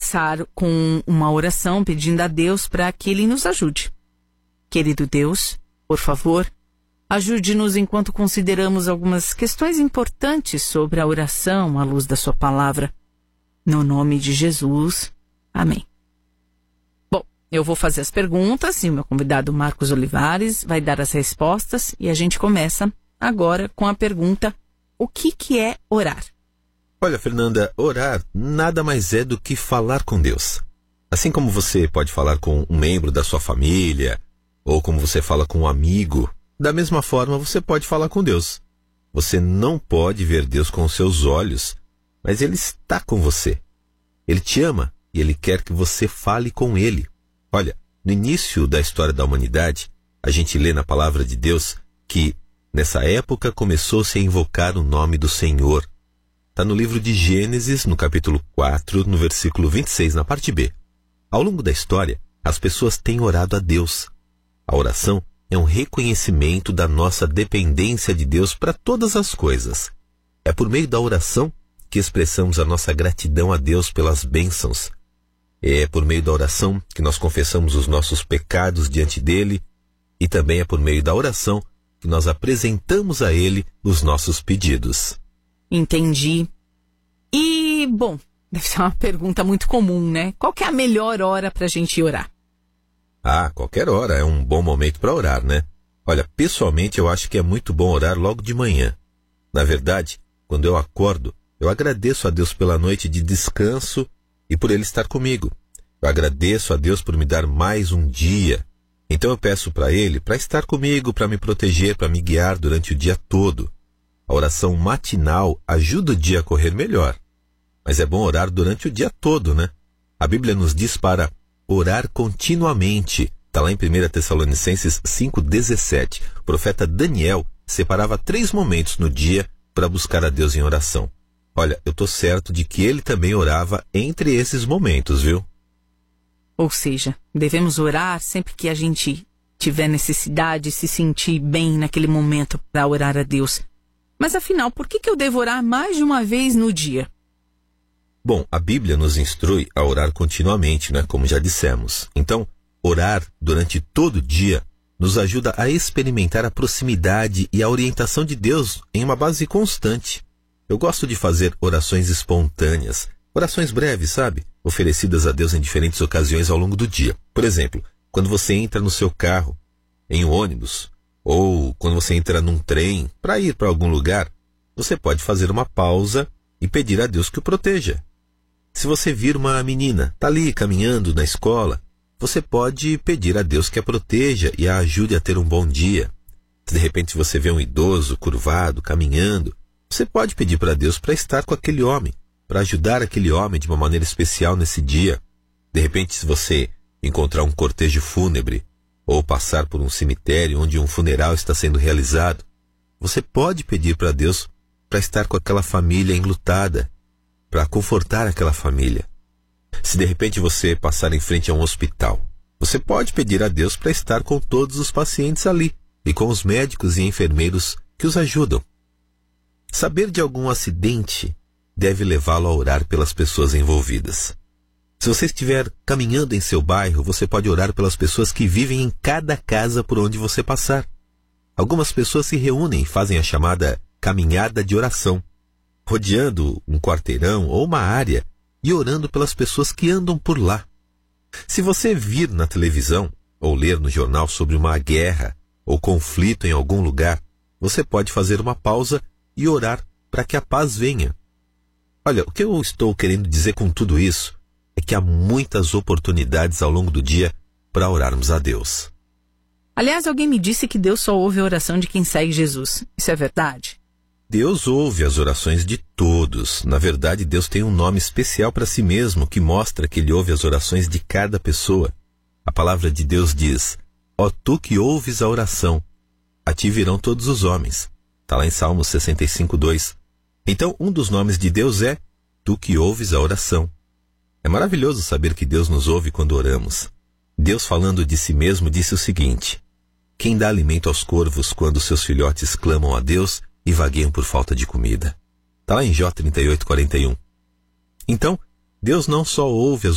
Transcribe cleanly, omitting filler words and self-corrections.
começar com uma oração pedindo a Deus para que Ele nos ajude. Querido Deus, por favor, ajude-nos enquanto consideramos algumas questões importantes sobre a oração à luz da sua palavra. No nome de Jesus. Amém. Bom, eu vou fazer as perguntas e o meu convidado Marcos Olivares vai dar as respostas e a gente começa agora com a pergunta: o que é orar? Olha, Fernanda, orar nada mais é do que falar com Deus. Assim como você pode falar com um membro da sua família, ou como você fala com um amigo, da mesma forma você pode falar com Deus. Você não pode ver Deus com os seus olhos, mas Ele está com você. Ele te ama e Ele quer que você fale com Ele. Olha, no início da história da humanidade, a gente lê na palavra de Deus que, nessa época, começou-se a invocar o nome do Senhor. Está no livro de Gênesis, no capítulo 4, no versículo 26, na parte B. Ao longo da história, as pessoas têm orado a Deus. A oração é um reconhecimento da nossa dependência de Deus para todas as coisas. É por meio da oração que expressamos a nossa gratidão a Deus pelas bênçãos. É por meio da oração que nós confessamos os nossos pecados diante dele, e também é por meio da oração que nós apresentamos a Ele os nossos pedidos. Entendi. E, bom, deve ser uma pergunta muito comum, né? Qual que é a melhor hora para a gente orar? Qualquer hora é um bom momento para orar, né? Olha, pessoalmente eu acho que é muito bom orar logo de manhã. Na verdade, quando eu acordo, eu agradeço a Deus pela noite de descanso e por Ele estar comigo. Eu agradeço a Deus por me dar mais um dia. Então eu peço para Ele para estar comigo, para me proteger, para me guiar durante o dia todo. A oração matinal ajuda o dia a correr melhor. Mas é bom orar durante o dia todo, né? A Bíblia nos diz para orar continuamente. Está lá em 1 Tessalonicenses 5,17. O profeta Daniel separava 3 momentos no dia para buscar a Deus em oração. Olha, eu estou certo de que ele também orava entre esses momentos, viu? Ou seja, devemos orar sempre que a gente tiver necessidade, se sentir bem naquele momento para orar a Deus. Mas afinal, por que eu devo orar mais de uma vez no dia? Bom, a Bíblia nos instrui a orar continuamente, né? Como já dissemos. Então, orar durante todo o dia nos ajuda a experimentar a proximidade e a orientação de Deus em uma base constante. Eu gosto de fazer orações espontâneas, orações breves, sabe? Oferecidas a Deus em diferentes ocasiões ao longo do dia. Por exemplo, quando você entra no seu carro, em um ônibus, ou quando você entra num trem para ir para algum lugar, você pode fazer uma pausa e pedir a Deus que o proteja. Se você vir uma menina, está ali caminhando na escola, você pode pedir a Deus que a proteja e a ajude a ter um bom dia. Se de repente você vê um idoso curvado, caminhando, você pode pedir para Deus para estar com aquele homem, para ajudar aquele homem de uma maneira especial nesse dia. De repente, se você encontrar um cortejo fúnebre, ou passar por um cemitério onde um funeral está sendo realizado, você pode pedir para Deus para estar com aquela família enlutada, para confortar aquela família. Se de repente você passar em frente a um hospital, você pode pedir a Deus para estar com todos os pacientes ali e com os médicos e enfermeiros que os ajudam. Saber de algum acidente deve levá-lo a orar pelas pessoas envolvidas. Se você estiver caminhando em seu bairro, você pode orar pelas pessoas que vivem em cada casa por onde você passar. Algumas pessoas se reúnem e fazem a chamada caminhada de oração, rodeando um quarteirão ou uma área e orando pelas pessoas que andam por lá. Se você vir na televisão ou ler no jornal sobre uma guerra ou conflito em algum lugar, você pode fazer uma pausa e orar para que a paz venha. Olha, o que eu estou querendo dizer com tudo isso é que há muitas oportunidades ao longo do dia para orarmos a Deus. Aliás, alguém me disse que Deus só ouve a oração de quem segue Jesus. Isso é verdade? Deus ouve as orações de todos. Na verdade, Deus tem um nome especial para si mesmo que mostra que Ele ouve as orações de cada pessoa. A palavra de Deus diz: ó tu que ouves a oração, a ti virão todos os homens. Está lá em Salmos 65:2. Então, um dos nomes de Deus é tu que ouves a oração. É maravilhoso saber que Deus nos ouve quando oramos. Deus, falando de si mesmo, disse o seguinte: quem dá alimento aos corvos quando seus filhotes clamam a Deus e vagueiam por falta de comida? Está lá em Jó 38:41. Então, Deus não só ouve as